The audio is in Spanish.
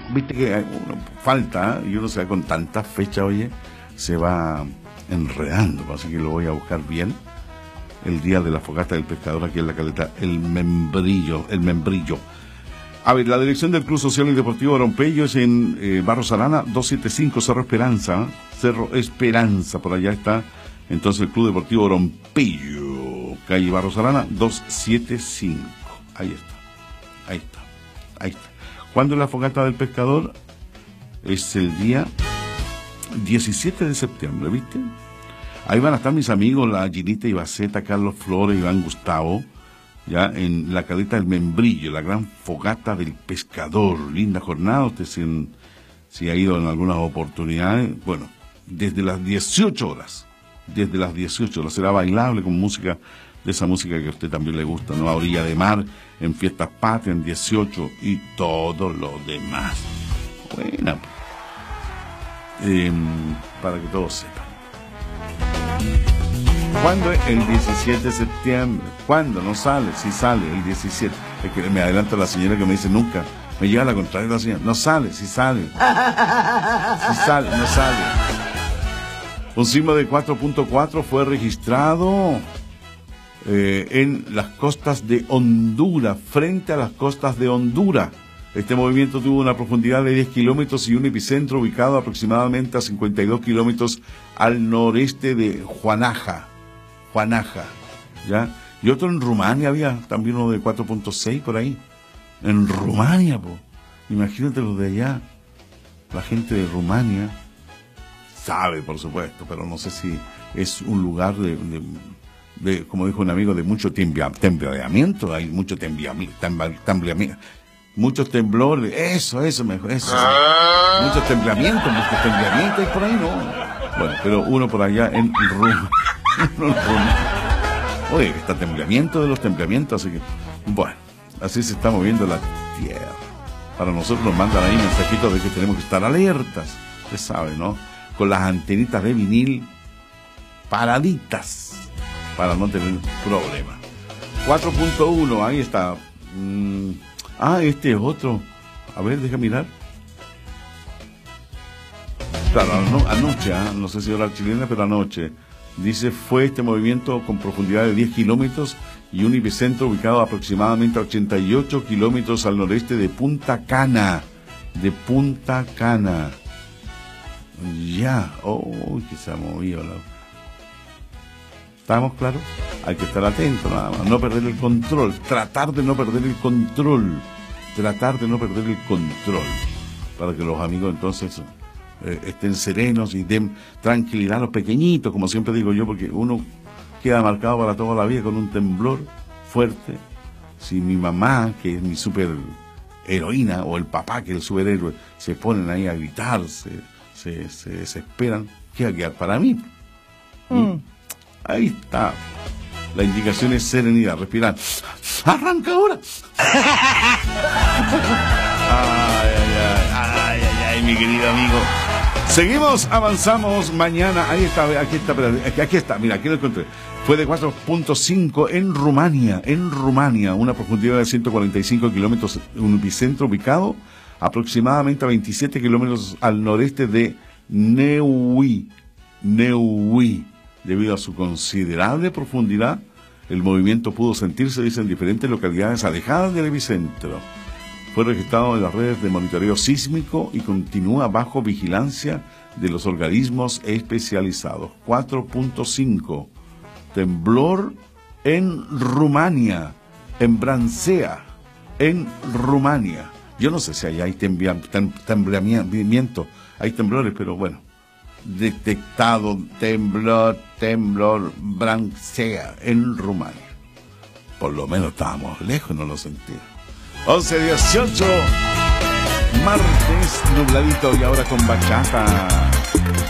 viste que uno falta, y uno se va con tantas fechas, oye, se va enredando, así que lo voy a buscar bien. El día de la fogata del pescador aquí en la caleta, el Membrillo. A ver, la dirección del Club Social y Deportivo Orompeyo es en Barros Arana, 275, Cerro Esperanza, por allá está. Entonces el Club Deportivo Orompeyo, calle Barros Arana, 275. Ahí está. ¿Cuándo es la fogata del pescador? Es el día 17 de septiembre, ¿viste? Ahí van a estar mis amigos, la Ginita Ibaceta, Carlos Flores, Iván Gustavo, ya en la caleta del Membrillo, la gran fogata del pescador. Linda jornada, usted si ha ido en algunas oportunidades, bueno, desde las 18 horas, será bailable con música, de esa música que a usted también le gusta, ¿no? A orilla de mar, en fiestas patrias, en 18 y todo lo demás. Buena, para que todos sepan. ¿Cuándo es? El 17 de septiembre. ¿Cuándo? No sale. Sí sale, el 17. Es que me adelanta la señora que me dice nunca. Me lleva a la contraria la señora. No sale, sí sale. Sí sale, no sale. Un sismo de 4.4 fue registrado en las costas de Honduras, frente a las costas de Honduras. Este movimiento tuvo una profundidad de 10 kilómetros y un epicentro ubicado aproximadamente a 52 kilómetros al noreste de Juanaja, ¿ya? Y otro en Rumania, había también uno de 4.6 por ahí. En Rumania, po. Imagínate los de allá. La gente de Rumania sabe, por supuesto, pero no sé si es un lugar de como dijo un amigo, de mucho temblamiento. Hay mucho temblamiento. Muchos temblores, eso, mejor, eso. Muchos temblamientos hay por ahí, ¿no? Bueno, pero uno por allá en Rumania. Oye, está temblamiento de los temblamientos, así que, bueno, así se está moviendo la tierra. Para nosotros nos mandan ahí mensajitos de que tenemos que estar alertas, usted sabe, ¿no? Con las antenitas de vinil paraditas, para no tener problemas. 4.1, ahí está. Este es otro. A ver, deja mirar. Claro, anoche, no sé si hora chilena, pero anoche. Dice, fue este movimiento con profundidad de 10 kilómetros y un epicentro ubicado aproximadamente a 88 kilómetros al noreste de Punta Cana. Ya, que se ha movido la... ¿Estamos claros? Hay que estar atentos, nada más. No perder el control. Tratar de no perder el control. Para que los amigos entonces estén serenos y den tranquilidad a los pequeñitos, como siempre digo yo, porque uno queda marcado para toda la vida con un temblor fuerte. Si mi mamá, que es mi super heroína, o el papá, que es el superhéroe, se ponen ahí a gritar, se desesperan, ¿qué va a quedar para mí? Ahí está. La indicación es serenidad, respirar. ¡Arranca ahora! Ay, mi querido amigo. Seguimos, avanzamos mañana. Aquí está, mira, aquí lo encontré. Fue de 4.5 en Rumania, una profundidad de 145 kilómetros, un epicentro ubicado aproximadamente a 27 kilómetros al noreste de Neuwi. Debido a su considerable profundidad, el movimiento pudo sentirse, en diferentes localidades alejadas del epicentro. Fue registrado en las redes de monitoreo sísmico y continúa bajo vigilancia de los organismos especializados. 4.5. Temblor en Rumania, en Bransea, en Rumania. Yo no sé si allá hay temblamiento, hay temblores, pero bueno. Detectado temblor Bransea en Rumania. Por lo menos estábamos lejos, no lo sentía. 11:18, martes nubladito y ahora con bachata.